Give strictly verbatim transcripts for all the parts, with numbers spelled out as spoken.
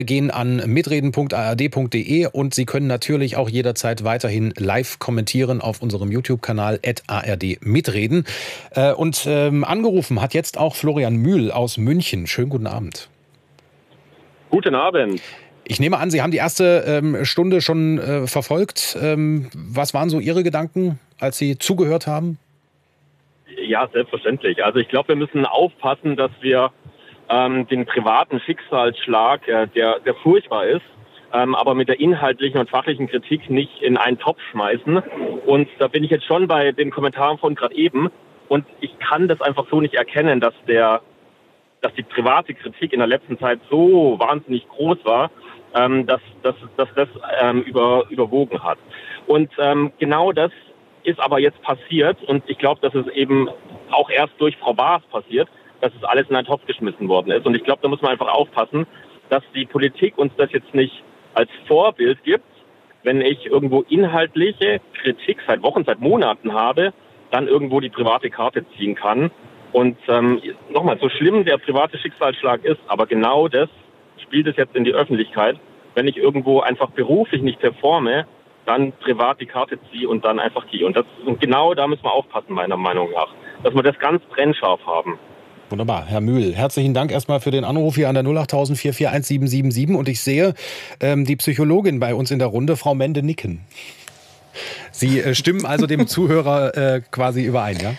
gehen an mitreden punkt a r d punkt d e und Sie können natürlich auch jederzeit weiterhin live kommentieren auf unserem YouTube-Kanal at a r d mitreden. Und ähm, angerufen hat jetzt auch Florian Mühl aus München. Schönen guten Abend. Guten Abend. Ich nehme an, Sie haben die erste ähm, Stunde schon äh, verfolgt. Ähm, was waren so Ihre Gedanken, als Sie zugehört haben? Ja, selbstverständlich. Also ich glaube, wir müssen aufpassen, dass wir ähm, den privaten Schicksalsschlag, äh, der, der furchtbar ist, ähm, aber mit der inhaltlichen und fachlichen Kritik nicht in einen Topf schmeißen. Und da bin ich jetzt schon bei den Kommentaren von gerade eben. Und ich kann das einfach so nicht erkennen, dass der, dass die private Kritik in der letzten Zeit so wahnsinnig groß war, ähm, dass, dass, dass das ähm, über, überwogen hat. Und ähm, genau das ist aber jetzt passiert. Und ich glaube, dass es eben auch erst durch Frau Baas passiert, dass es alles in einen Topf geschmissen worden ist. Und ich glaube, da muss man einfach aufpassen, dass die Politik uns das jetzt nicht als Vorbild gibt. Wenn ich irgendwo inhaltliche Kritik seit Wochen, seit Monaten habe, dann irgendwo die private Karte ziehen kann. Und ähm, nochmal, so schlimm der private Schicksalsschlag ist, aber genau das spielt es jetzt in die Öffentlichkeit. Wenn ich irgendwo einfach beruflich nicht performe, dann privat die Karte ziehe und dann einfach gehe. Und, das, und genau da müssen wir aufpassen, meiner Meinung nach, dass wir das ganz trennscharf haben. Wunderbar, Herr Mühl, herzlichen Dank erstmal für den Anruf hier an der null acht null null vier vier eins sieben sieben sieben. Und ich sehe ähm, die Psychologin bei uns in der Runde, Frau Mende, nicken. Sie äh, stimmen also dem Zuhörer äh, quasi überein, ja?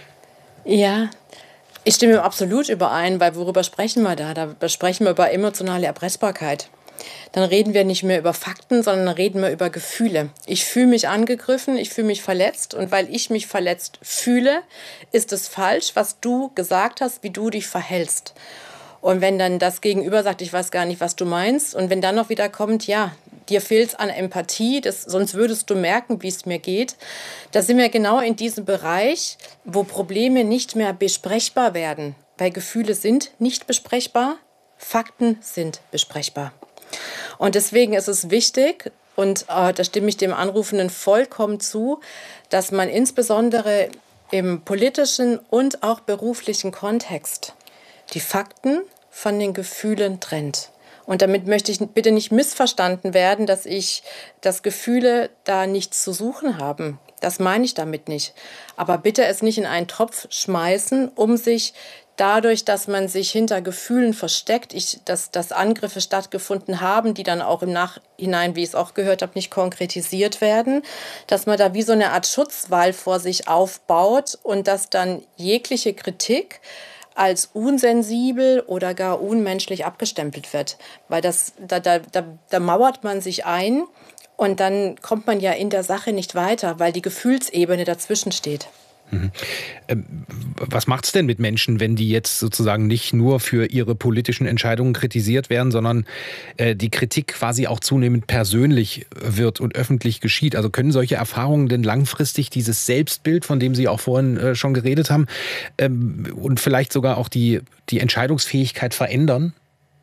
Ja, ich stimme absolut überein, weil worüber sprechen wir da? Da sprechen wir über emotionale Erpressbarkeit. Dann reden wir nicht mehr über Fakten, sondern reden wir über Gefühle. Ich fühle mich angegriffen, ich fühle mich verletzt und weil ich mich verletzt fühle, ist es falsch, was du gesagt hast, wie du dich verhältst. Und wenn dann das Gegenüber sagt, ich weiß gar nicht, was du meinst, und wenn dann noch wieder kommt, ja, dir fehlt es an Empathie, das, sonst würdest du merken, wie es mir geht, da sind wir genau in diesem Bereich, wo Probleme nicht mehr besprechbar werden. Weil Gefühle sind nicht besprechbar, Fakten sind besprechbar. Und deswegen ist es wichtig, und äh, da stimme ich dem Anrufenden vollkommen zu, dass man insbesondere im politischen und auch beruflichen Kontext die Fakten von den Gefühlen trennt. Und damit möchte ich bitte nicht missverstanden werden, dass ich, dass Gefühle da nichts zu suchen haben. Das meine ich damit nicht. Aber bitte es nicht in einen Topf schmeißen, um sich dadurch, dass man sich hinter Gefühlen versteckt, ich, dass, dass Angriffe stattgefunden haben, die dann auch im Nachhinein, wie ich es auch gehört habe, nicht konkretisiert werden, dass man da wie so eine Art Schutzwall vor sich aufbaut und dass dann jegliche Kritik als unsensibel oder gar unmenschlich abgestempelt wird. Weil das, da, da, da, da mauert man sich ein und dann kommt man ja in der Sache nicht weiter, weil die Gefühlsebene dazwischen steht. Mhm. Ähm, was macht es denn mit Menschen, wenn die jetzt sozusagen nicht nur für ihre politischen Entscheidungen kritisiert werden, sondern äh, die Kritik quasi auch zunehmend persönlich wird und öffentlich geschieht? Also können solche Erfahrungen denn langfristig dieses Selbstbild, von dem Sie auch vorhin äh, schon geredet haben, ähm, und vielleicht sogar auch die, die Entscheidungsfähigkeit verändern?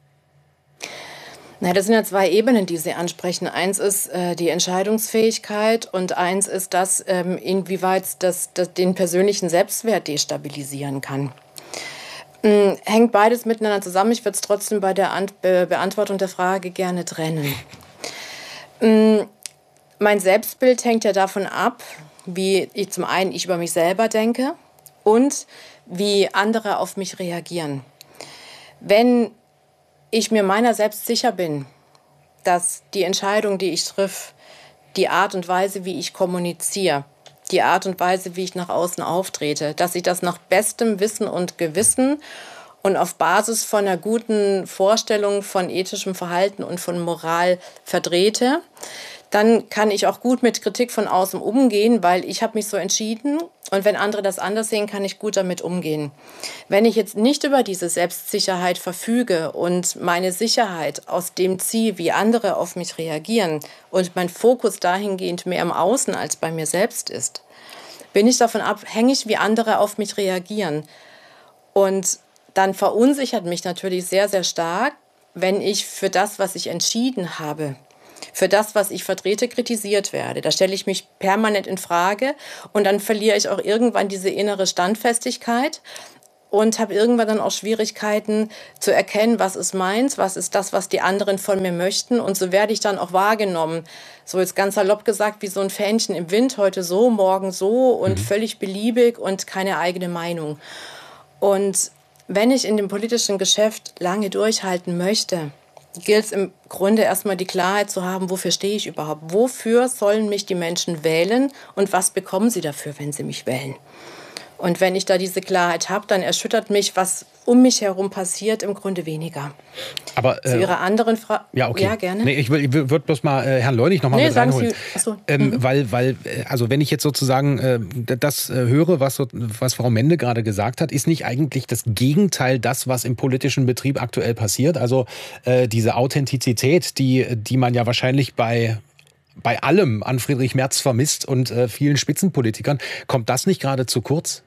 Na, das sind ja zwei Ebenen, die Sie ansprechen. Eins ist äh, die Entscheidungsfähigkeit und eins ist das, ähm, inwieweit das, das den persönlichen Selbstwert destabilisieren kann. Ähm, hängt beides miteinander zusammen. Ich würde es trotzdem bei der Ant- Be- Beantwortung der Frage gerne trennen. Ähm, mein Selbstbild hängt ja davon ab, wie ich zum einen ich über mich selber denke und wie andere auf mich reagieren. Wenn ich mir meiner selbst sicher bin, dass die Entscheidung, die ich triff, die Art und Weise, wie ich kommuniziere, die Art und Weise, wie ich nach außen auftrete, dass ich das nach bestem Wissen und Gewissen und auf Basis von einer guten Vorstellung von ethischem Verhalten und von Moral vertrete, dann kann ich auch gut mit Kritik von außen umgehen, weil ich habe mich so entschieden und wenn andere das anders sehen, kann ich gut damit umgehen. Wenn ich jetzt nicht über diese Selbstsicherheit verfüge und meine Sicherheit aus dem ziehe, wie andere auf mich reagieren und mein Fokus dahingehend mehr im Außen als bei mir selbst ist, bin ich davon abhängig, wie andere auf mich reagieren. Und dann verunsichert mich natürlich sehr, sehr stark, wenn ich für das, was ich entschieden habe, für das, was ich vertrete, kritisiert werde. Da stelle ich mich permanent in Frage und dann verliere ich auch irgendwann diese innere Standfestigkeit. und habe irgendwann dann auch Schwierigkeiten zu erkennen, was ist meins, was ist das, was die anderen von mir möchten. Und so werde ich dann auch wahrgenommen. So jetzt ganz salopp gesagt, wie so ein Fähnchen im Wind, heute so, morgen so und mhm. völlig beliebig und keine eigene Meinung. Und wenn ich in dem politischen Geschäft lange durchhalten möchte, gilt es im Grunde erstmal die Klarheit zu haben, wofür stehe ich überhaupt? Wofür sollen mich die Menschen wählen und was bekommen sie dafür, wenn sie mich wählen? Und wenn ich da diese Klarheit habe, dann erschüttert mich, was um mich herum passiert, im Grunde weniger. Aber äh, zu Ihrer anderen Frage. Ja, okay. Ja, gerne. Nee, ich, ich würde bloß mal äh, Herrn Leunig noch mal nee, mit reinholen. Achso. Ähm, mhm. Weil, weil, also wenn ich jetzt sozusagen äh, das äh, höre, was, was Frau Mende gerade gesagt hat, ist nicht eigentlich das Gegenteil das, was im politischen Betrieb aktuell passiert? Also äh, diese Authentizität, die, die man ja wahrscheinlich bei bei allem an Friedrich Merz vermisst und äh, vielen Spitzenpolitikern, kommt das nicht gerade zu kurz?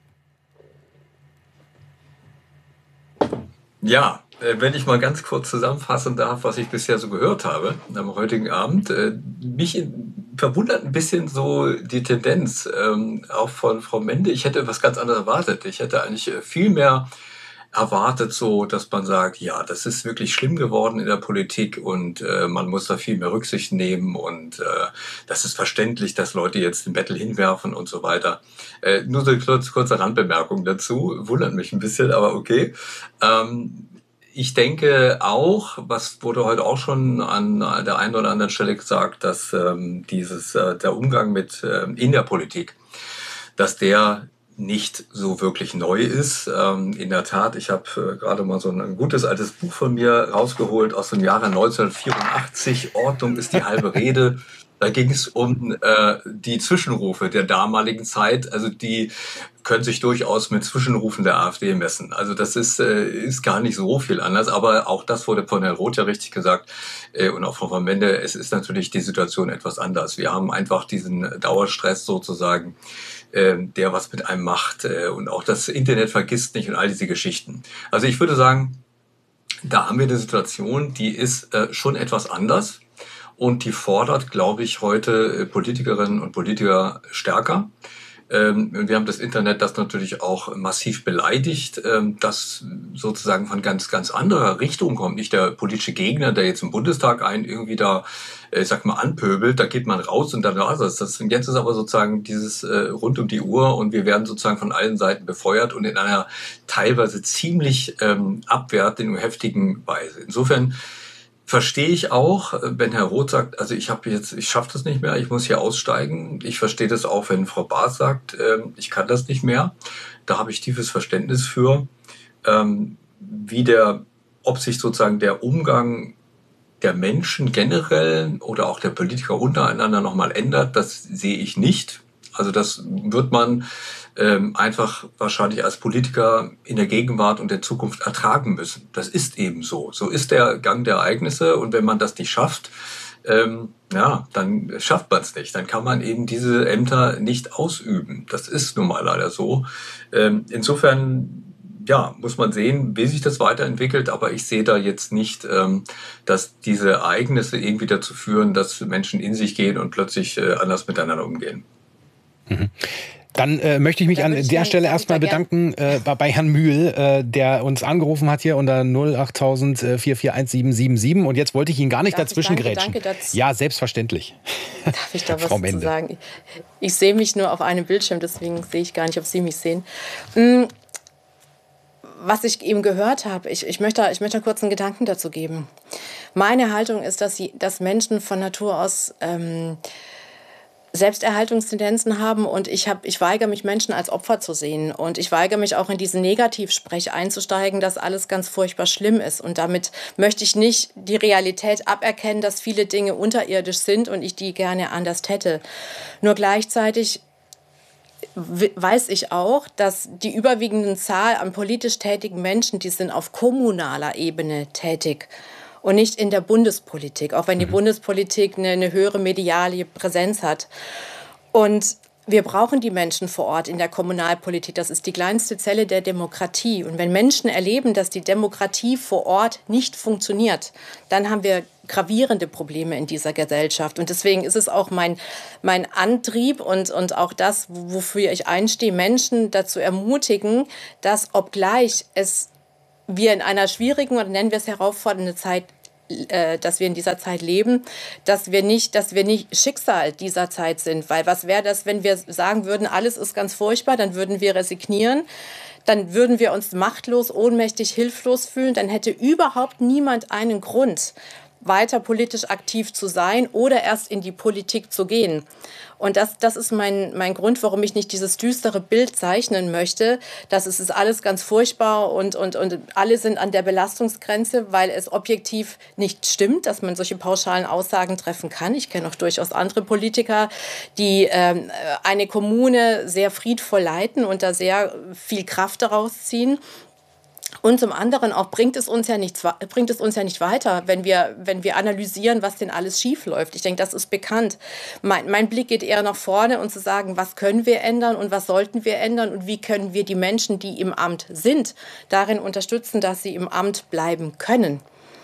Ja, wenn ich mal ganz kurz zusammenfassen darf, was ich bisher so gehört habe am heutigen Abend. Mich verwundert ein bisschen so die Tendenz, auch von Frau Mende. Ich hätte was ganz anderes erwartet. Ich hätte eigentlich viel mehr erwartet, so dass man sagt, ja, das ist wirklich schlimm geworden in der Politik und äh, man muss da viel mehr Rücksicht nehmen und äh, das ist verständlich, dass Leute jetzt den Bettel hinwerfen und so weiter. Äh, nur so eine kurze, kurze Randbemerkung dazu, wundert mich ein bisschen, aber okay. Ähm, ich denke auch, was wurde heute auch schon an der einen oder anderen Stelle gesagt, dass ähm, dieses äh, der Umgang mit äh, in der Politik, dass der nicht so wirklich neu ist. Ähm, in der Tat, ich habe äh, gerade mal so ein, ein gutes altes Buch von mir rausgeholt aus dem Jahre neunzehnhundertvierundachtzig. Ordnung ist die halbe Rede. Da ging es um äh, die Zwischenrufe der damaligen Zeit. Also die können sich durchaus mit Zwischenrufen der AfD messen. Also das ist, äh, ist gar nicht so viel anders. Aber auch das wurde von Herrn Roth ja richtig gesagt äh, und auch von Frau Mende. Es ist natürlich die Situation etwas anders. Wir haben einfach diesen Dauerstress sozusagen, der was mit einem macht und auch das Internet vergisst nicht und all diese Geschichten. Also ich würde sagen, da haben wir eine Situation, die ist schon etwas anders und die fordert, glaube ich, heute Politikerinnen und Politiker stärker. Wir haben das Internet, das natürlich auch massiv beleidigt, das sozusagen von ganz, ganz anderer Richtung kommt. Nicht der politische Gegner, der jetzt im Bundestag einen irgendwie da, ich sag mal, anpöbelt, da geht man raus und dann war das. das. Jetzt ist aber sozusagen dieses äh, rund um die Uhr und wir werden sozusagen von allen Seiten befeuert und in einer teilweise ziemlich ähm, abwertenden und heftigen Weise. Insofern verstehe ich auch, wenn Herr Roth sagt, also ich habe jetzt, ich schaffe das nicht mehr, ich muss hier aussteigen. Ich verstehe das auch, wenn Frau Baas sagt, äh, ich kann das nicht mehr. Da habe ich tiefes Verständnis für, ähm, wie der, ob sich sozusagen der Umgang der Menschen generell oder auch der Politiker untereinander nochmal ändert, das sehe ich nicht. Also das wird man ähm, einfach wahrscheinlich als Politiker in der Gegenwart und der Zukunft ertragen müssen. Das ist eben so. So ist der Gang der Ereignisse und wenn man das nicht schafft, ähm, ja, dann schafft man es nicht. Dann kann man eben diese Ämter nicht ausüben. Das ist nun mal leider so. Ähm, insofern ja, muss man sehen, wie sich das weiterentwickelt, aber ich sehe da jetzt nicht, ähm, dass diese Ereignisse irgendwie dazu führen, dass Menschen in sich gehen und plötzlich äh, anders miteinander umgehen. Mhm. Dann äh, möchte ich mich an der Stelle erstmal bedanken äh, bei Herrn Mühl, äh, der uns angerufen hat hier unter null acht null null vier vier eins sieben sieben sieben. Und jetzt wollte ich ihn gar nicht Darf dazwischen ich, danke, grätschen. danke, das, ja, selbstverständlich. Darf ich da was Frau zu Mende. sagen? Ich, ich sehe mich nur auf einem Bildschirm, deswegen sehe ich gar nicht, ob Sie mich sehen. Hm. Was ich eben gehört habe, ich, ich, möchte, ich möchte kurz einen Gedanken dazu geben. Meine Haltung ist, dass, sie, dass Menschen von Natur aus ähm, Selbsterhaltungstendenzen haben und ich, hab, ich weigere mich, Menschen als Opfer zu sehen. Und ich weigere mich auch in diesen Negativsprech einzusteigen, dass alles ganz furchtbar schlimm ist. Und damit möchte ich nicht die Realität aberkennen, dass viele Dinge unterirdisch sind und ich die gerne anders hätte. Nur gleichzeitig weiß ich auch, dass die überwiegende Zahl an politisch tätigen Menschen, die sind auf kommunaler Ebene tätig und nicht in der Bundespolitik, auch wenn die mhm. Bundespolitik eine, eine höhere mediale Präsenz hat. Und Wir brauchen die Menschen vor Ort in der Kommunalpolitik. Das ist die kleinste Zelle der Demokratie. Und wenn Menschen erleben, dass die Demokratie vor Ort nicht funktioniert, dann haben wir gravierende Probleme in dieser Gesellschaft. Und deswegen ist es auch mein, mein Antrieb und, und auch das, wofür ich einstehe, Menschen dazu ermutigen, dass obgleich es wir in einer schwierigen oder nennen wir es herausfordernde Zeit dass wir in dieser Zeit leben, dass wir nicht, dass wir nicht Schicksal dieser Zeit sind. Weil was wäre das, wenn wir sagen würden, alles ist ganz furchtbar, dann würden wir resignieren, dann würden wir uns machtlos, ohnmächtig, hilflos fühlen, dann hätte überhaupt niemand einen Grund, weiter politisch aktiv zu sein oder erst in die Politik zu gehen. Und das, das ist mein, mein Grund, warum ich nicht dieses düstere Bild zeichnen möchte, dass es ist alles ganz furchtbar und, und, und alle sind an der Belastungsgrenze, weil es objektiv nicht stimmt, dass man solche pauschalen Aussagen treffen kann. Ich kenne auch durchaus andere Politiker, die ähm, eine Kommune sehr friedvoll leiten und da sehr viel Kraft daraus ziehen. Und zum anderen auch bringt es uns ja nicht, bringt es uns ja nicht weiter, wenn wir, wenn wir analysieren, was denn alles schief läuft. Ich denke, das ist bekannt. Mein, mein Blick geht eher nach vorne und zu sagen, was können wir ändern und was sollten wir ändern und wie können wir die Menschen, die im Amt sind, darin unterstützen, dass sie im Amt bleiben können.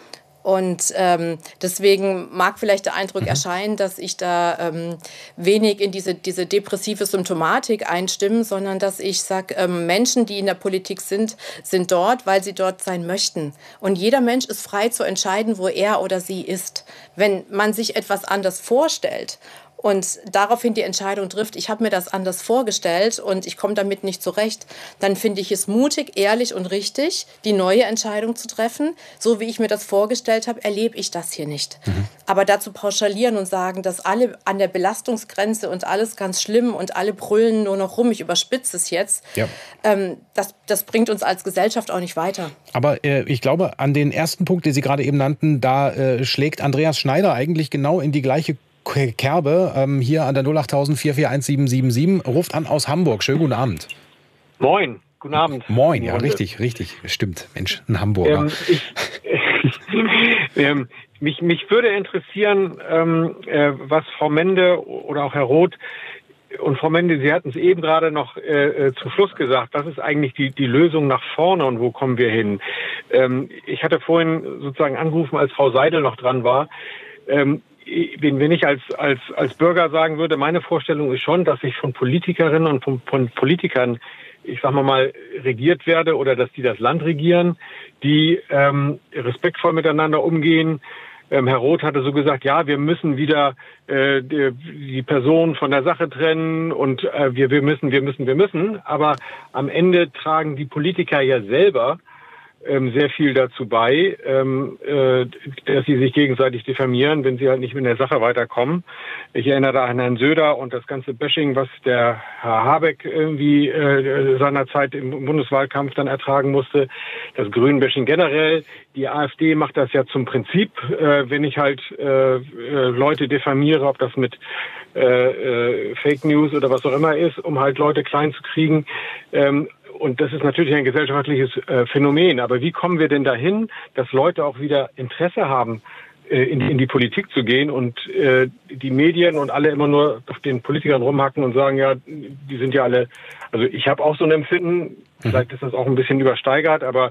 Und ähm, deswegen mag vielleicht der Eindruck mhm. erscheinen, dass ich da ähm, wenig in diese, diese depressive Symptomatik einstimme, sondern dass ich sage, ähm, Menschen, die in der Politik sind, sind dort, weil sie dort sein möchten. Und jeder Mensch ist frei zu entscheiden, wo er oder sie ist. Wenn man sich etwas anders vorstellt und daraufhin die Entscheidung trifft, ich habe mir das anders vorgestellt und ich komme damit nicht zurecht, dann finde ich es mutig, ehrlich und richtig, die neue Entscheidung zu treffen. So wie ich mir das vorgestellt habe, erlebe ich das hier nicht. Mhm. Aber dazu pauschalieren und sagen, dass alle an der Belastungsgrenze und alles ganz schlimm und alle brüllen nur noch rum, ich überspitze es jetzt, ja. ähm, das, das bringt uns als Gesellschaft auch nicht weiter. Aber äh, ich glaube, an den ersten Punkt, den Sie gerade eben nannten, da äh, schlägt Andreas Schneider eigentlich genau in die gleiche Kerbe, ähm, hier an der null acht null null vier vier eins sieben sieben sieben, ruft an aus Hamburg. Schönen guten Abend. Moin, guten Abend. Moin, ja, richtig, richtig. Stimmt, Mensch, ein Hamburger. Ähm, ich, ähm, mich, mich würde interessieren, ähm, äh, was Frau Mende oder auch Herr Roth und Frau Mende, Sie hatten es eben gerade noch äh, zu Schluss gesagt, was ist eigentlich die, die Lösung nach vorne und wo kommen wir hin? Ähm, ich hatte vorhin sozusagen angerufen, als Frau Seidel noch dran war. Ähm, Wenn ich als, als, als Bürger sagen würde, meine Vorstellung ist schon, dass ich von Politikerinnen und von, von Politikern, ich sag mal mal, regiert werde oder dass die das Land regieren, die ähm, respektvoll miteinander umgehen. Ähm, Herr Roth hatte so gesagt, ja, wir müssen wieder äh, die, die Person von der Sache trennen und äh, wir, wir müssen, wir müssen, wir müssen. Aber am Ende tragen die Politiker ja selber Ähm, sehr viel dazu bei, ähm, äh, dass sie sich gegenseitig diffamieren, wenn sie halt nicht mit der Sache weiterkommen. Ich erinnere an Herrn Söder und das ganze Bashing, was der Herr Habeck irgendwie äh, seinerzeit im Bundeswahlkampf dann ertragen musste. Das Grünen-Bashing generell. Die AfD macht das ja zum Prinzip, äh, wenn ich halt äh, äh, Leute diffamiere, ob das mit äh, äh, Fake News oder was auch immer ist, um halt Leute klein zu kriegen. Ähm, Und das ist natürlich ein gesellschaftliches äh, Phänomen. Aber wie kommen wir denn dahin, dass Leute auch wieder Interesse haben, äh, in, in die Politik zu gehen und äh, die Medien und alle immer nur auf den Politikern rumhacken und sagen, ja, die sind ja alle, also ich habe auch so ein Empfinden, vielleicht ist das auch ein bisschen übersteigert, aber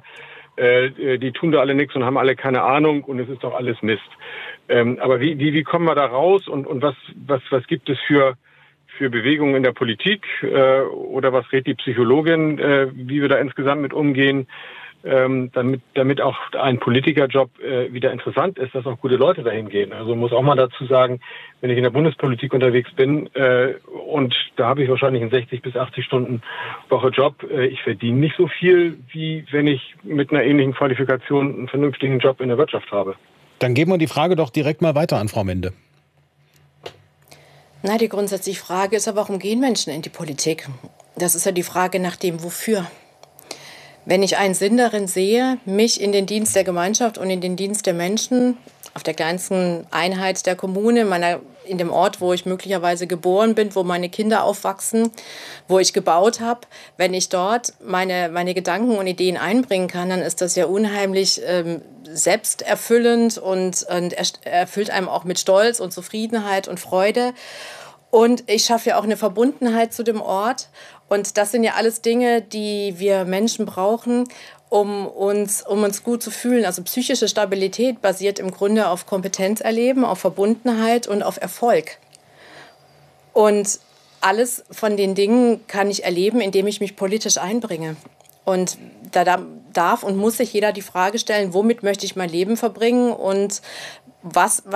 äh, die tun da alle nichts und haben alle keine Ahnung und es ist doch alles Mist. Ähm, aber wie, wie, wie kommen wir da raus und, und was, was, was gibt es für für Bewegungen in der Politik äh, oder was rät die Psychologin, äh, wie wir da insgesamt mit umgehen, ähm, damit, damit auch ein Politikerjob äh, wieder interessant ist, dass auch gute Leute dahin gehen. Also muss auch mal dazu sagen, wenn ich in der Bundespolitik unterwegs bin äh, und da habe ich wahrscheinlich einen sechzig bis achtzig Stunden Woche Job, äh, ich verdiene nicht so viel, wie wenn ich mit einer ähnlichen Qualifikation einen vernünftigen Job in der Wirtschaft habe. Dann geben wir die Frage doch direkt mal weiter an Frau Mende. Na, die grundsätzliche Frage ist aber, warum gehen Menschen in die Politik? Das ist ja die Frage nach dem Wofür. Wenn ich einen Sinn darin sehe, mich in den Dienst der Gemeinschaft und in den Dienst der Menschen auf der kleinsten Einheit der Kommune, meiner, in dem Ort, wo ich möglicherweise geboren bin, wo meine Kinder aufwachsen, wo ich gebaut habe, wenn ich dort meine, meine Gedanken und Ideen einbringen kann, dann ist das ja unheimlich ähm, selbsterfüllend und, und erfüllt einem auch mit Stolz und Zufriedenheit und Freude. Und ich schaffe ja auch eine Verbundenheit zu dem Ort. Und das sind ja alles Dinge, die wir Menschen brauchen, um uns, um uns gut zu fühlen. Also psychische Stabilität basiert im Grunde auf Kompetenzerleben, auf Verbundenheit und auf Erfolg. Und alles von den Dingen kann ich erleben, indem ich mich politisch einbringe. Und da darf und muss sich jeder die Frage stellen, womit möchte ich mein Leben verbringen und was